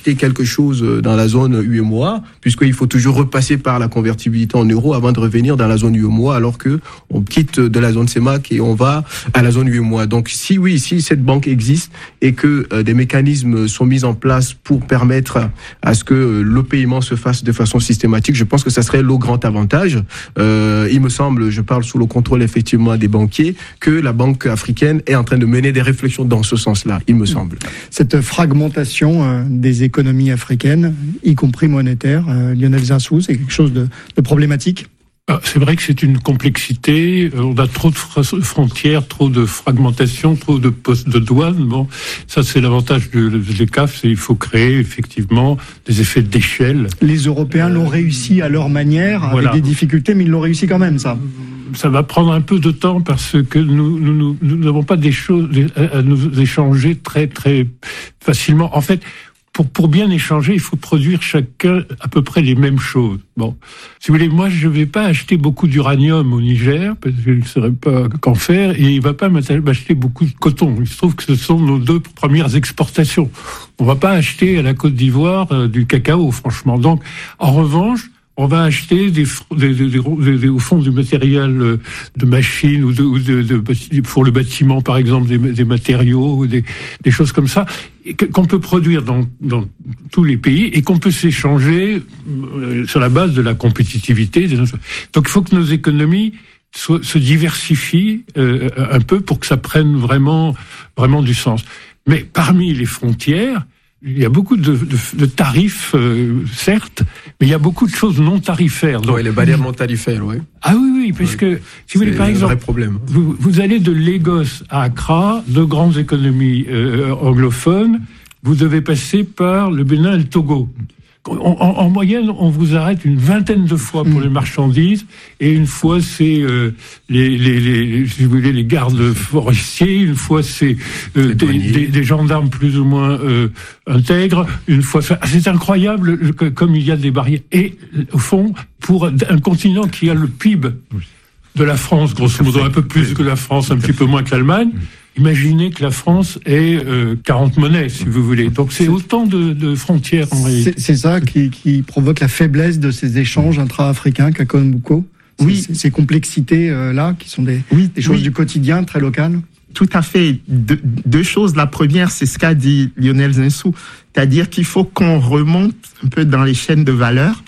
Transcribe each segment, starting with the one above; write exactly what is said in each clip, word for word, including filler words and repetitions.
acheter quelque chose dans la zone U E M O A, puisqu'il faut toujours repasser par la convertibilité en euros avant de revenir dans la zone U E M O A, alors que on quitte de la zone C E M A C et on va à la zone U E M O A. Donc si oui, si cette banque existe et que euh, des mécanismes sont mis en place pour permettre à ce que euh, le paiement se fasse de façon systématique, je pense que ça serait le grand avantage. Euh, il me semble, je parle sous le contrôle effectivement des banquiers, que la Banque africaine est en train de mener des réflexions dans ce sens-là, il me semble. Cette fragmentation euh, des économies africaines, y compris monétaire, euh, Lionel Zinsou, c'est quelque chose de, de problématique? C'est vrai que c'est une complexité. On a trop de frontières, trop de fragmentation, trop de postes de douane. Bon, ça c'est l'avantage de l'E C A F, c'est qu'il faut créer effectivement des effets d'échelle. Les Européens euh, l'ont réussi à leur manière, voilà. Avec des difficultés, mais ils l'ont réussi quand même, ça. Ça va prendre un peu de temps parce que nous nous nous, nous n'avons pas des choses à nous échanger très très facilement. En fait, Pour, pour bien échanger, il faut produire chacun à peu près les mêmes choses. Bon, si vous voulez, moi, je ne vais pas acheter beaucoup d'uranium au Niger, parce que je ne saurais pas qu'en faire, et il ne va pas m'acheter beaucoup de coton. Il se trouve que ce sont nos deux premières exportations. On ne va pas acheter à la Côte d'Ivoire euh, du cacao, franchement. Donc, en revanche, on va acheter des, des, des, des, des, au fond du matériel de machines ou de, ou de, de pour le bâtiment, par exemple, des, des matériaux, des, des choses comme ça, qu'on peut produire dans, dans tous les pays et qu'on peut s'échanger sur la base de la compétitivité. Donc, il faut que nos économies soient, se diversifient euh, un peu pour que ça prenne vraiment, vraiment du sens. Mais parmi les frontières, il y a beaucoup de, de, de tarifs, euh, certes, mais il y a beaucoup de choses non tarifaires. Donc, oui, les barrières non tarifaires, oui. Ah oui, oui, puisque, oui. si vous voulez, par exemple, vous, vous allez de Lagos à Accra, deux grandes économies euh, anglophones, vous devez passer par le Bénin et le Togo. En, en, en moyenne, on vous arrête une vingtaine de fois pour mmh. les marchandises, et une fois c'est euh, les, les, les, si vous voulez, les gardes forestiers, une fois c'est euh, des, des, des gendarmes plus ou moins euh, intègres, une fois c'est incroyable que, comme il y a des barrières. Et au fond, pour un continent qui a le P I B de la France, grosso modo, un peu plus que la France, un petit peu moins que l'Allemagne. Imaginez que la France ait euh, quarante monnaies, si vous voulez. Donc c'est autant de, de frontières en réalité. C'est, c'est ça qui, qui provoque la faiblesse de ces échanges intra-africains, Kaka Mbouko. Oui. Ces, ces complexités-là, euh, qui sont des, oui, des choses oui. du quotidien, très locales. Tout à fait. De, deux choses. La première, c'est ce qu'a dit Lionel Zinsou. C'est-à-dire qu'il faut qu'on remonte un peu dans les chaînes de valeur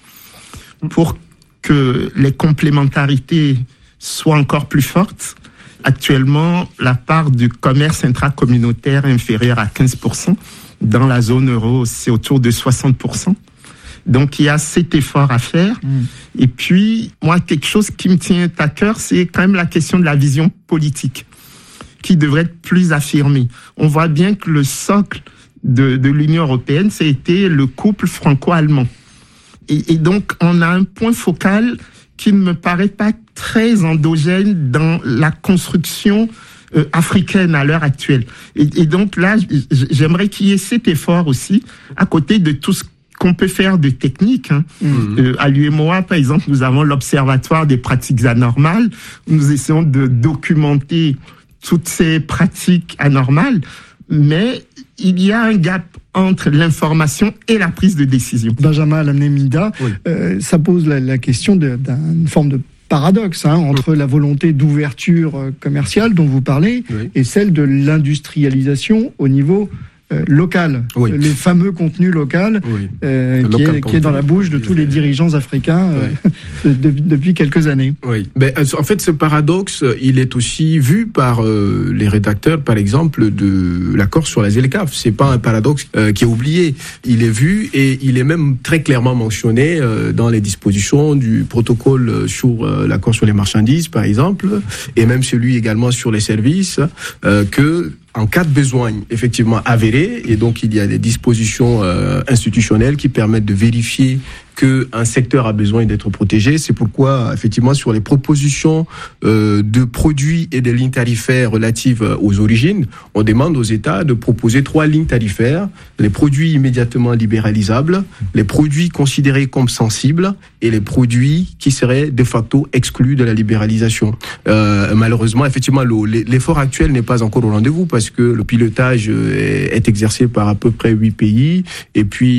pour que les complémentarités soient encore plus fortes. Actuellement, la part du commerce intracommunautaire est inférieure à quinze pour cent. Dans la zone euro, c'est autour de soixante pour cent. Donc, il y a cet effort à faire. Mmh. Et puis, moi, quelque chose qui me tient à cœur, c'est quand même la question de la vision politique, qui devrait être plus affirmée. On voit bien que le socle de, de l'Union européenne, c'était le couple franco-allemand. Et, et donc, on a un point focal qui ne me paraît pas très endogène dans la construction euh, africaine à l'heure actuelle. Et, et donc là, j'aimerais qu'il y ait cet effort aussi, à côté de tout ce qu'on peut faire de technique. Hein. Mmh. Euh, à l'U E M O A, par exemple, nous avons l'Observatoire des pratiques anormales. Nous essayons de documenter toutes ces pratiques anormales, mais il y a un gap entre l'information et la prise de décision. Benjamin Alamné-Mida, oui. euh, ça pose la, la question de, d'une forme de paradoxe hein, entre oui. la volonté d'ouverture commerciale dont vous parlez oui. et celle de l'industrialisation au niveau euh, local. Oui. Les fameux contenus locaux oui. euh, qui, est, qui est dans la bouche de tous les dirigeants africains euh, oui. de, de, depuis quelques années. Oui. Mais, en fait, ce paradoxe, il est aussi vu par euh, les rédacteurs, par exemple, de l'accord sur la ZLECAf. C'est pas un paradoxe euh, qui est oublié. Il est vu et il est même très clairement mentionné euh, dans les dispositions du protocole sur euh, l'accord sur les marchandises, par exemple, et même celui également sur les services, euh, que en cas de besoin effectivement avéré, et donc il y a des dispositions euh, institutionnelles qui permettent de vérifier qu'un secteur a besoin d'être protégé. C'est pourquoi, effectivement, sur les propositions euh, de produits et des lignes tarifaires relatives aux origines, on demande aux États de proposer trois lignes tarifaires: les produits immédiatement libéralisables, les produits considérés comme sensibles et les produits qui seraient de facto exclus de la libéralisation. Euh, malheureusement, effectivement, l'effort actuel n'est pas encore au rendez-vous parce que le pilotage est exercé par à peu près huit pays et puis